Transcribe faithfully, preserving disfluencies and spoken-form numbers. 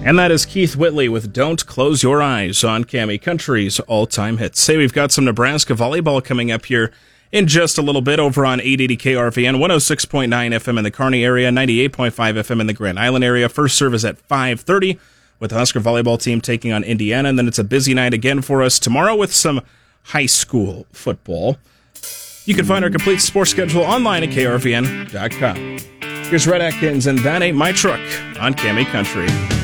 And that is Keith Whitley with Don't Close Your Eyes on Cammy Country's all-time hits. Say we've got some Nebraska volleyball coming up here in just a little bit over on eight eighty K R V N, one oh six point nine F M in the Kearney area, ninety-eight point five F M in the Grand Island area. First serve is at five thirty with the Husker volleyball team taking on Indiana, and then it's a busy night again for us tomorrow with some high school football. You can find our complete sports schedule online at K R V N dot com. Here's Red Atkins and That Ain't My Truck on Cammy Country.